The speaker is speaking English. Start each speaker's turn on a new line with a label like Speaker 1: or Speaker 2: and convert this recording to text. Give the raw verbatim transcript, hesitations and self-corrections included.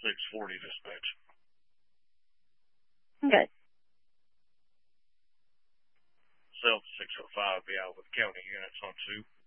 Speaker 1: six forty dispatch.
Speaker 2: Okay.
Speaker 1: Cell six oh five, be out with county units on two.